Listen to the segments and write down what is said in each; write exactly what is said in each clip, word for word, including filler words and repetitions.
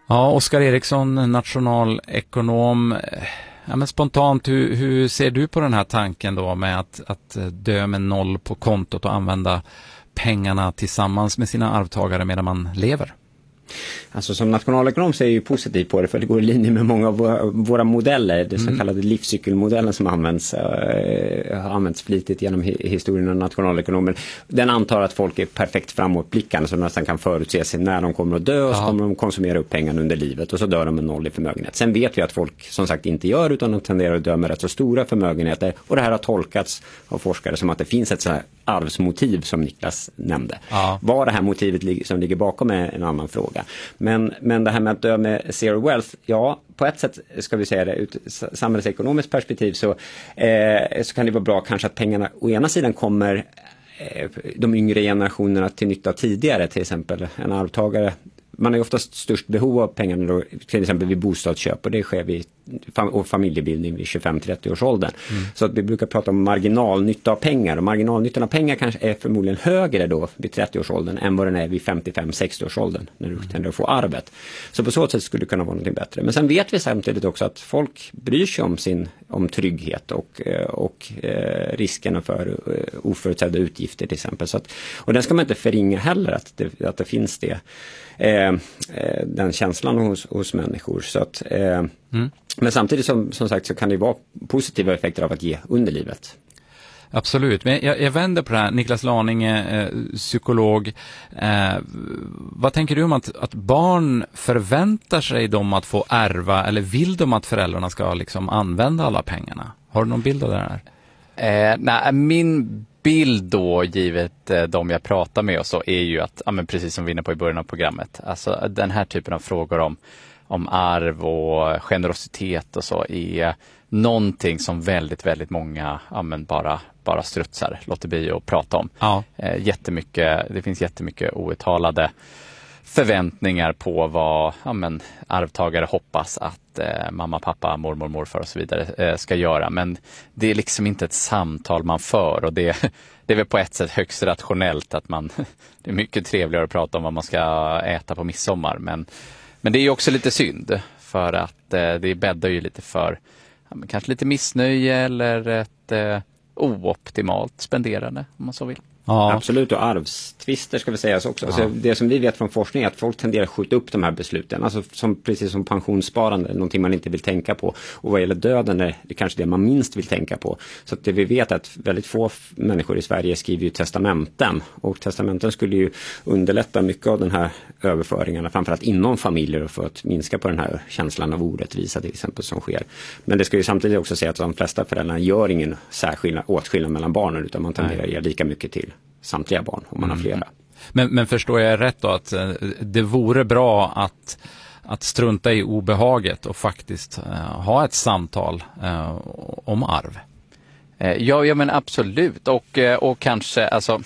Ja, Oskar Eriksson, nationalekonom. Ja, men spontant, hur, hur ser du på den här tanken då med att, att dö med noll på kontot och använda pengarna tillsammans med sina arvtagare medan man lever? Alltså som nationalekonom så är jag ju positiv på det, för det går i linje med många av våra, våra modeller. Det så mm. kallade livscykelmodellen som används, äh, har använts flitigt genom hi- historien av nationalekonomer. Den antar att folk är perfekt framåtblickande, så de nästan kan förutse sig när de kommer att dö, och så kommer de konsumera upp pengarna under livet och så dör de med noll i förmögenhet. Sen vet vi att folk som sagt inte gör, utan de tenderar att dö med rätt så stora förmögenheter, och det här har tolkats av forskare som att det finns ett så här arvsmotiv som Niklas nämnde. Ja. Vad det här motivet som ligger bakom är en annan fråga. Men, men det här med att dö med zero wealth, ja, på ett sätt ska vi säga det, ut samhällsekonomiskt perspektiv så, eh, så kan det vara bra kanske att pengarna å ena sidan kommer eh, de yngre generationerna till nytta tidigare, till exempel en arvtagare. Man har oftast störst behov av pengarna då, till exempel vid bostadsköp, och det sker vid och familjebildning vid tjugofem till trettio års åldern. Mm. Så att vi brukar prata om marginalnytta av pengar, och marginalnyttan av pengar kanske är förmodligen högre då vid trettio års åldern än vad den är vid femtiofem till sextio års åldern när du mm. tänder att få arvet. Så på så sätt skulle det kunna vara något bättre. Men sen vet vi samtidigt också att folk bryr sig om sin om trygghet och, och eh, riskerna för eh, oförutsedda utgifter till exempel. Så att, och den ska man inte förringa heller, att det, att det finns det. Eh, eh, den känslan hos, hos människor. Så att, eh, mm. Men samtidigt som, som sagt så kan det vara positiva effekter av att ge under livet. Absolut, men jag, jag vänder på det här. Niklas Laninge, eh, psykolog. Eh, vad tänker du om att, att barn förväntar sig dem att få ärva, eller vill de att föräldrarna ska liksom använda alla pengarna? Har du någon bild av det här? Eh, nej, min bild då, givet eh, de jag pratar med och så, är ju att, ja, men precis som vi är inne på i början av programmet, alltså den här typen av frågor om, om arv och generositet och så är någonting som väldigt, väldigt många, ja, men bara, bara strutsar, låter bli att prata om. Ja. Eh, jättemycket, det finns jättemycket outtalade förväntningar på vad, ja, men, arvtagare hoppas att eh, mamma, pappa, mormor, morfar och så vidare eh, ska göra. Men det är liksom inte ett samtal man för, och det, det är väl på ett sätt högst rationellt att man, det är mycket trevligare att prata om vad man ska äta på midsommar. Men, men det är ju också lite synd, för att eh, det bäddar ju lite för, ja, men kanske lite missnöje eller ett eh, ooptimalt spenderande, om man så vill. Ja. Absolut, och arvstvister ska vi säga också. Ja. Alltså, det som vi vet från forskning är att folk tenderar att skjuta upp de här besluten. Alltså som, precis som pensionssparande, någonting man inte vill tänka på. Och vad gäller döden är det kanske det man minst vill tänka på. Så att det vi vet är att väldigt få f- människor i Sverige skriver ju testamenten. Och testamenten skulle ju underlätta mycket av den här överföringarna, framförallt inom familjer, och för att minska på den här känslan av orättvisa till exempel som sker. Men det ska ju samtidigt också säga att de flesta föräldrar gör ingen särskild åtskillnad mellan barnen, utan man tenderar att ge lika mycket till samtliga barn om man har flera. Men, men förstår jag rätt då att eh, det vore bra att, att strunta i obehaget och faktiskt eh, ha ett samtal eh, om arv? Eh, ja, ja, men absolut. Och, eh, och kanske, alltså,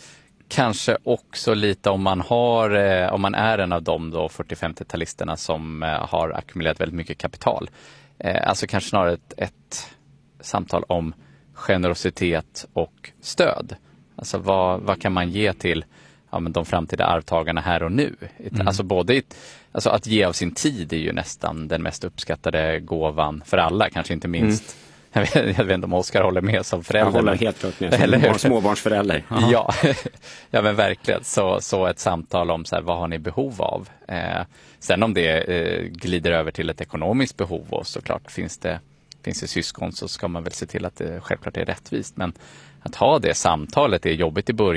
kanske också lite om man, har, eh, om man är en av de då fyrtio-femtio-talisterna som eh, har ackumulerat väldigt mycket kapital. Eh, alltså kanske snarare ett, ett samtal om generositet och stöd. Alltså vad, vad kan man ge till, ja, men de framtida arvtagarna här och nu? Mm. Alltså både alltså att ge av sin tid är ju nästan den mest uppskattade gåvan för alla. Kanske inte minst, mm. jag, vet, jag vet inte om Oskar håller med som förälder. Jag håller men, helt klart med som eller, barn, småbarnsförälder. Ja, ja, men verkligen. Så, så ett samtal om så här, vad har ni behov av? Eh, sen om det eh, glider över till ett ekonomiskt behov, och såklart finns det, finns det syskon, så ska man väl se till att det självklart är rättvist. Men att ha det samtalet är jobbigt i början.